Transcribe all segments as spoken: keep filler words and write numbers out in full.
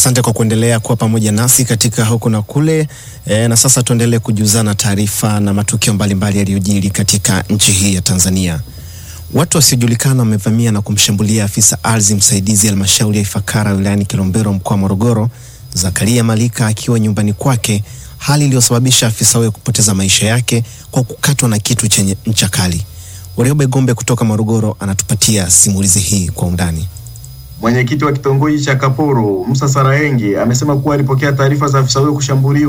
Asante kwa kuendelea kuwa pamoja nasi katika huku na kule. E, na sasa tuendelee kujuzana taarifa na matukio mbalimbali yaliyojiri katika nchi hii ya Tanzania. Watu wasiojulikana wamevamia na kumshambulia afisa ardhi msaidizi halmashauri ya Ifakara wilayani Kilombero mkoa wa Morogoro, Zakaria Malika akiwa nyumbani kwake, hali iliyosababisha afisa huyo kupoteza maisha yake kwa kukatwa na kitu chenye ncha kali. Warioba Igombe kutoka Morogoro anatupatia simulizi hii kwa undani. Mwenyekiti wa kitongoji cha Kaporo, Musa Sarahenge, amesema kuwa alipokea taarifa za afisa huyo kushambuliwa.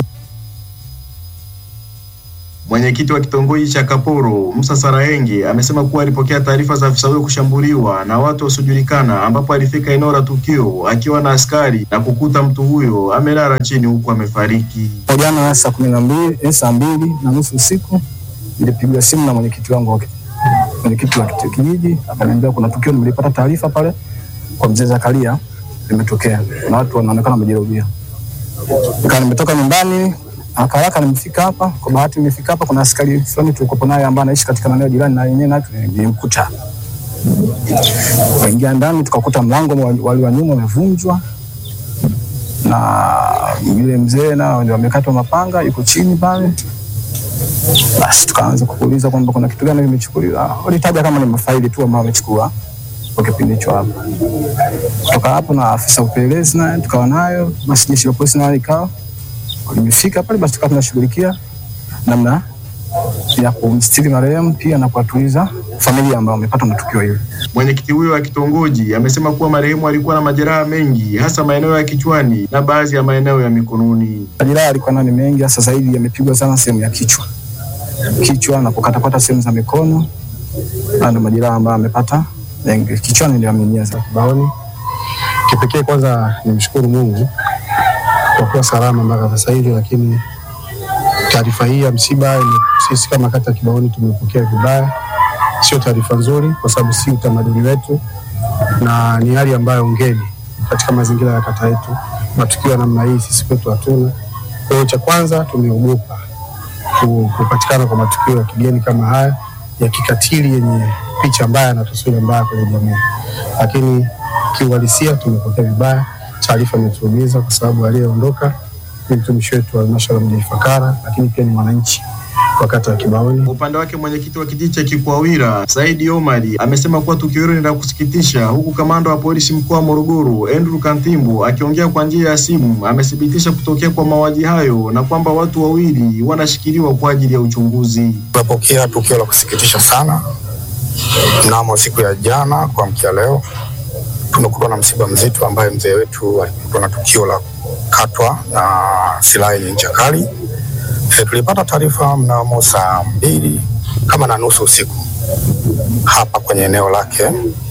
Mwenyekiti wa kitongoji cha Kaporo, Musa Sarahenge, amesema kuwa alipokea taarifa za afisa huyo kushambuliwa na watu wasiojulikana, ambapo alifika eneo la tukio akiwa na askari na kukuta mtu huyo amelala chini huku amefariki. Jana saa kumi na mbili, saa mbili na nusu usiku nilipigiwa simu na mwenyekiti wangu wa mwenyekiti wa kijiji, akaniambia kuna tukio nilipata taarifa pale kwa mzee Zakaria limetokea na watu wanaonekana wamejeruhiwa. Kana nimetoka nyumbani haraka nimefika hapa. Kwa bahati nimefika hapa, kuna askari fulani tulikuwa naye ambaye anaishi katika maeneo jirani na yenyewe, na tulimkuta. Waingia ndani tukakuta mlango wali wa nyuma umevunjwa na yule mzee na ndio amekatwa mapanga yuko chini pale. Basi tukaanza kuuliza kwamba kuna kitu gani kimechukuliwa. Walitaja kama ni mafaili tu ambayo wamechukua kwa kipindi hicho hapo. Kutoka hapo na afisa upelelezi na tukawa nayo, basi jeshi la polisi na ikao walimefika pale, basi tukawa tunashughulikia namna ya kumstiri marehemu pia na kuwatuliza familia ambao wamepata na tukio hilo. Mwenyekiti huyo wa kitongoji amesema kuwa marehemu alikuwa na majeraha mengi, hasa maeneo ya kichwani na baadhi ya maeneo ya mikononi. Majeraha alikuwa nayo ni mengi, hasa zaidi yamepigwa sana sehemu ya kichwa. Kichwa na kukata-kata sehemu za mikono, na ndio majeraha ambayo amepata. Kichwani ndio amenyeza kibaoni. Kipekee kwanza nimshukuru Mungu kwa kuwa salama mpaka sasa hivi, lakini taarifa hii ya msiba sisi kama kata Kibaoni tumepokea vibaya. Sio taarifa nzuri kwa sababu si utamaduni wetu na ni hali ambayo ngeni katika mazingira ya kata yetu. Matukio ya namna hii sisi kwetu hatuna. Kwa hiyo cha kwanza tumeogopa kupatikana kwa matukio ya kigeni kama haya ya kikatili yenye picha mbaya na taswira mbaya kwenye jamii. Lakini kiuhalisia tumepokea vibaya. Taarifa imetuumiza kwa sababu aliyeondoka ni mtumishi wetu wa halmashauri ya Ifakara, lakini pia ni mwananchi wa kata ya Kibaoni. Upande wake mwenyekiti wa kijiji cha Kikwawira, Saidi Omari, amesema kuwa tukio hilo ni la kusikitisha, huku kamanda wa polisi mkoa wa Morogoro, Andrew Kantimbo, akiongea kwa njia ya simu, amethibitisha kutokea kwa mauaji hayo na kwamba watu wawili wanashikiliwa kwa ajili ya uchunguzi. Tunapokea tukio la kusikitisha sana. Mnamo siku ya jana kwa mkia leo tumekuwa na msiba mzito ambaye mzee wetu alikuwa na tukio la katwa na silaha yenye ncha kali. E, tulipata taarifa mnamo saa mbili kama na nusu usiku hapa kwenye eneo lake.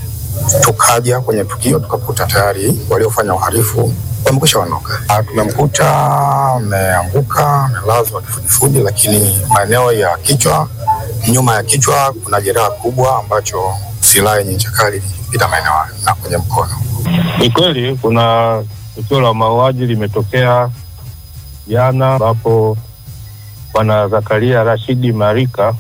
Tukaja kwenye tukio tukakuta tayari waliofanya uhalifu wamekwisha ondoka. Tumemkuta ameanguka, amelazwa kifudifudi, lakini maeneo ya kichwa, nyuma ya kichwa kuna jeraha kubwa ambacho silaha yenye ncha kali ilipita maeneo na kwenye mkono. Ni kweli kuna tukio la mauaji limetokea jana ambapo Bwana Zakaria Rashidi Malika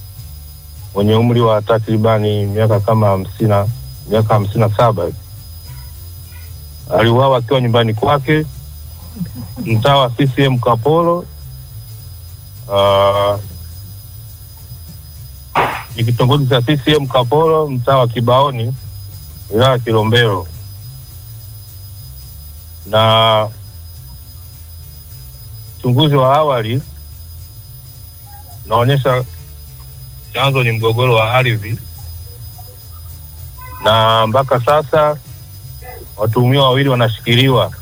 mwenye umri wa takribani miaka kama hamsini, miaka hamsini na saba aliuawa akiwa nyumbani kwake mtaa wa C C M Kaporo. Uh, ni kitongoji cha C C M Kaporo, mtaa wa Kibaoni, wilaya Kilombero. Na uchunguzi wa awali naonyesha chanzo ni mgogoro wa ardhi, na mpaka sasa watuhumiwa wawili wanashikiliwa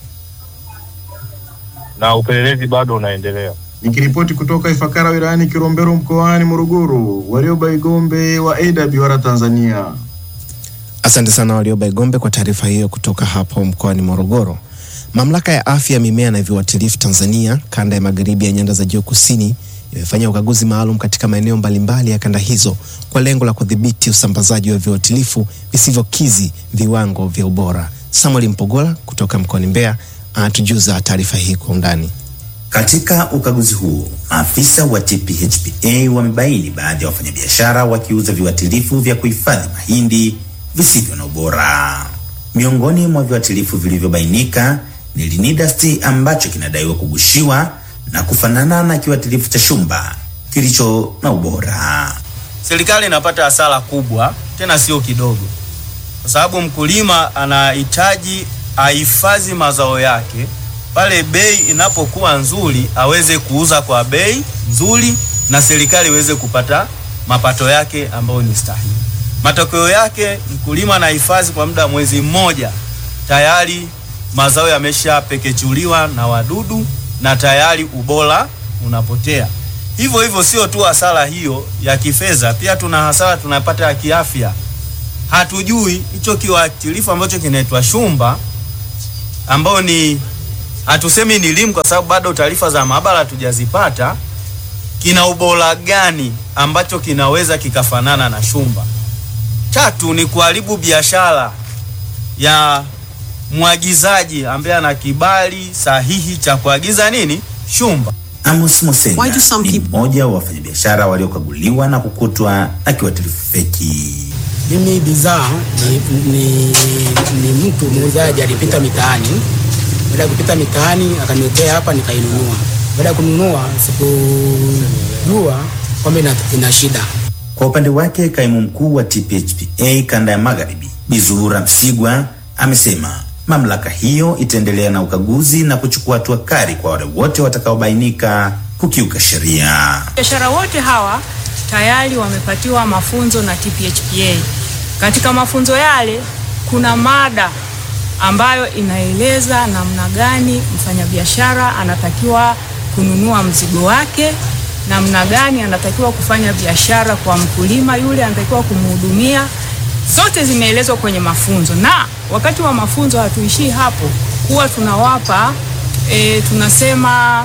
na upelelezi bado unaendelea. Nikiripoti kutoka Ifakara wilayani Kilombero mkoani Morogoro, Warioba Igombe wa A W R Tanzania. Asante sana Warioba Igombe kwa taarifa hiyo kutoka hapo mkoani Morogoro. Mamlaka ya afya ya mimea na viuatilifu Tanzania kanda ya magharibi ya nyanda za juu kusini imefanya ukaguzi maalum katika maeneo mbalimbali ya kanda hizo kwa lengo la kudhibiti usambazaji wa viuatilifu visivyokizi viwango vya ubora. Samuel Mpogola kutoka mkoani Mbeya anatujuza taarifa hii kwa undani. Katika ukaguzi huu, maafisa wa T P H P A wamebaini baadhi ya wafanyabiashara wakiuza viuatilifu vya kuhifadhi mahindi visivyo na ubora. Miongoni mwa viuatilifu vilivyobainika ni Linidasti ambacho kinadaiwa kugushiwa na kufanana na kiuatilifu cha shumba kilicho na ubora. Serikali inapata hasara kubwa, tena sio kidogo. Kwa sababu mkulima anahitaji ahifadhi mazao yake, pale bei inapokuwa nzuri aweze kuuza kwa bei nzuri na serikali iweze kupata mapato yake ambayo ni stahili. Matokeo yake mkulima anahifadhi kwa muda mwezi mmoja, tayari mazao yameshapekechuliwa na wadudu na tayari ubora unapotea. Hivyo hivyo sio tu hasara hiyo ya kifedha, pia tuna hasara tunapata ya kiafya. Hatujui hicho kiuatilifu ambacho kinaitwa shumba, ambao ni hatusemi ni limu kwa sababu bado taarifa za maabara hatujazipata, kina ubora gani ambacho kinaweza kikafanana na shumba. Tatu ni kuharibu biashara ya mwagizaji ambaye ana kibali sahihi cha kuagiza nini? Shumba. Amos Mosenga ni mmoja wa wafanyabiashara waliokaguliwa na kukutwa na kiuatilifu feki. Mimi bidhaa ni, ni, ni mtu muuzaji alipita mitaani. Baada ya kupita mitaani akaniletea hapa nikainunua. Baada ya kununua sikujua kwamba ina, ina shida. Kwa upande wake kaimu mkuu wa T P H P A kanda ya Magharibi, Bizura Msigwa, amesema mamlaka hiyo itaendelea na ukaguzi na kuchukua hatua kali kwa wale wote watakaobainika kukiuka sheria. Biashara wote hawa tayari wamepatiwa mafunzo na T P H P A. Katika mafunzo yale kuna mada ambayo inaeleza namna gani mfanyabiashara anatakiwa kununua mzigo wake, namna gani anatakiwa kufanya biashara kwa mkulima yule anatakiwa kumhudumia. Zote zimeelezwa kwenye mafunzo, na wakati wa mafunzo hatuishii hapo, huwa tunawapa e, tunasema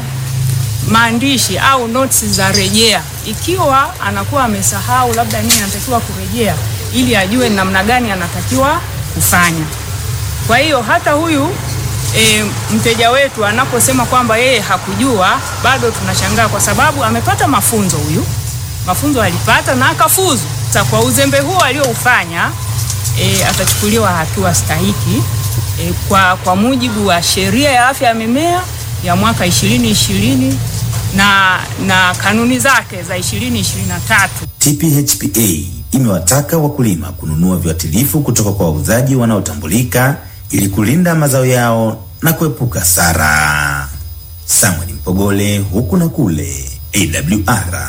maandishi au notes za rejea, ikiwa anakuwa amesahau labda nini anatakiwa kurejea, ili ajue namna gani anatakiwa kufanya. Kwa hiyo hata huyu e, mteja wetu anaposema kwamba yeye hakujua, bado tunashangaa kwa sababu amepata mafunzo. Huyu mafunzo alipata na akafuzu. Sasa kwa uzembe huo alioufanya, e, atachukuliwa hatua stahiki e, kwa kwa mujibu wa sheria ya afya ya mimea ya mwaka ishirini ishirini na na kanuni zake za ishirini ishirini na tatu. T P H P A imewataka wakulima kununua viuatilifu kutoka kwa wauzaji wanaotambulika ili kulinda mazao yao na kuepuka hasara. Samuel Mpogole, huku na kule, A W R.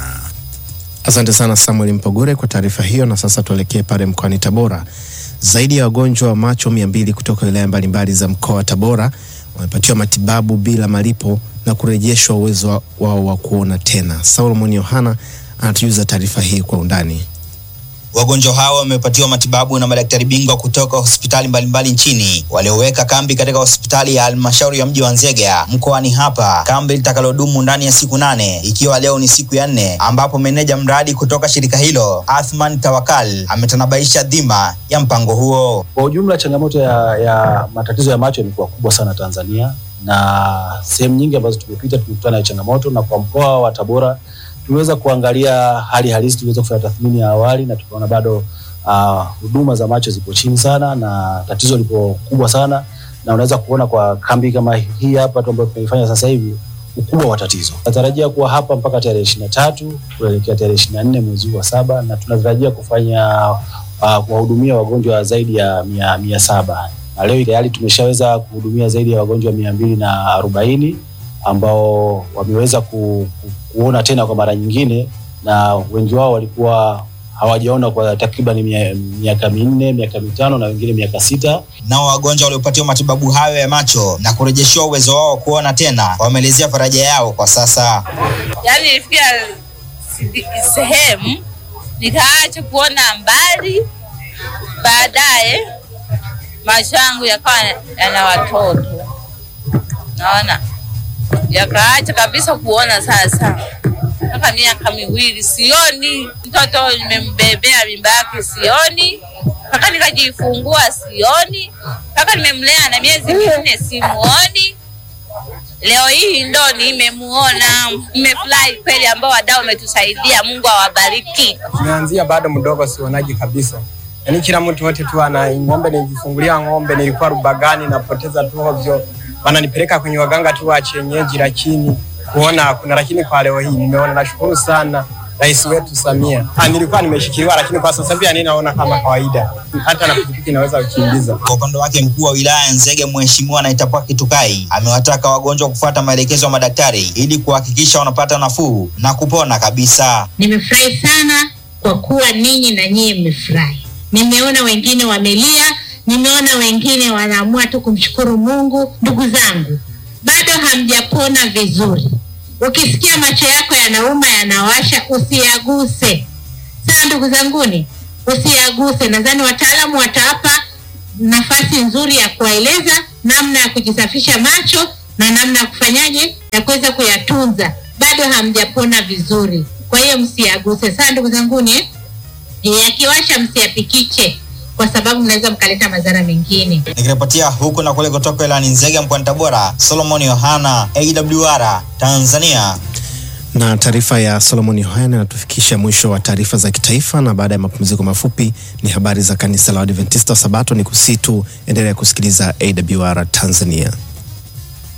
Asante sana Samuel Mpogole kwa taarifa hiyo, na sasa tuelekee pale mkoani Tabora. Zaidi ya wagonjwa wa macho mia mbili kutoka wilaya mbalimbali za mkoa wa Tabora wamepatiwa matibabu bila malipo na kurejeshwa uwezo wao wa kuona tena. Solomon Yohana anatujuza taarifa hii kwa undani. Wagonjwa hao wamepatiwa matibabu na madaktari bingwa kutoka hospitali mbalimbali nchini walioweka kambi katika hospitali ya halmashauri ya mji wa Nzega mkoani hapa, kambi litakalodumu ndani ya siku nane, ikiwa leo ni siku ya nne, ambapo meneja mradi kutoka shirika hilo Athman Tawakal ametanabaisha dhima ya mpango huo. Kwa ujumla changamoto ya, ya matatizo ya macho imekuwa kubwa sana Tanzania, na sehemu nyingi ambazo tumepita tumekutana na changamoto, na kwa mkoa wa Tabora tuweza kuangalia hali halisi, tuweza kufanya tathmini ya awali na tukaona bado huduma uh, za macho zipo chini sana na tatizo lipo kubwa sana, na unaweza kuona kwa kambi kama hii hapa tu ambayo tunaifanya sasa hivi ukubwa wa tatizo. Tunatarajia kuwa hapa mpaka tarehe ishirini na tatu kuelekea tarehe ishirini na nne mwezi wa saba, na tunatarajia kufanya uh, kuwahudumia wagonjwa zaidi ya mia, mia saba. Na leo tayari tumeshaweza kuhudumia zaidi ya wagonjwa mia mbili na arobaini ambao wameweza ku, ku, kuona tena kwa mara nyingine, na wengi wao walikuwa hawajaona kwa takriban miaka minne, miaka mitano na wengine miaka sita. Nao wagonjwa waliopatiwa matibabu hayo ya macho na kurejeshiwa uwezo wao kuona tena wameelezea faraja yao kwa sasa. Yaani nilifikia sehemu nikaacha kuona mbali, baadaye macho yangu yakawa yana watoto, naona yakaacha kabisa kuona. Sasa mpaka miaka miwili sioni, mtoto nimembebea mimba yake sioni, mpaka nikajifungua sioni, mpaka nimemlea na miezi minne simuoni. Leo hii ndo nimemuona, nimefurahi kweli, ambao wadau umetusaidia, Mungu awabariki. Nimeanzia bado mdogo sionaji kabisa. Yaani kila mtu wote tu ana ng'ombe, nilijifungulia ng'ombe, nilikuwa Rubagani napoteza tu ovyo. wananipeleka kwenye waganga tu wa kienyeji, lakini kuona kuna lakini kwa leo hii nimeona, nashukuru sana Rais wetu Samia. Ah, nilikuwa nimeshikiliwa lakini kwa sasa hivi ninaona kama kawaida. Hata na pikipiki inaweza kukimbiza. Kwa upande wake mkuu wa wilaya Nzega Mheshimiwa Naitapwa Kitukai amewataka wagonjwa kufuata maelekezo ya madaktari ili kuhakikisha wanapata nafuu na kupona kabisa. Nimefurahi sana kwa kuwa ninyi na nyinyi mmefurahi. Nimeona wengine wamelia, nimeona wengine wanaamua tu kumshukuru Mungu. Ndugu zangu, bado hamjapona vizuri. Ukisikia macho yako yanauma, yanawasha, usiyaguse. Sasa ndugu zanguni, usiyaguse. Nadhani wataalamu watawapa nafasi nzuri ya kueleza namna ya kujisafisha macho na namna ya kufanyaje ya kuweza kuyatunza. Bado hamjapona vizuri, kwa hiyo msiyaguse. Sasa ndugu zanguni, yakiwasha msiyapikiche, kwa sababu mnaweza mkaleta madhara mengine. Nikiripotia huku na kule kutoka ilani Nzega mkoani Tabora, Solomon Yohana, A W R Tanzania. Na taarifa ya Solomon Yohana inatufikisha mwisho wa taarifa za kitaifa, na baada ya mapumziko mafupi ni habari za kanisa la Adventista Sabato. Ni kusitu endelea kusikiliza A W R Tanzania.